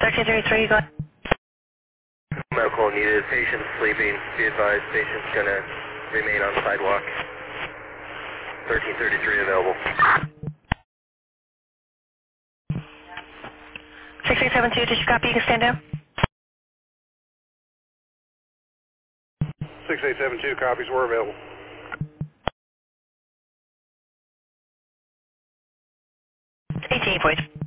1333, go ahead. Medical needed. Patient sleeping. Be advised, patient's going to remain on sidewalk. 1333 available. 6372, did you copy? You can stand down. 6872 copies were available. 18, please.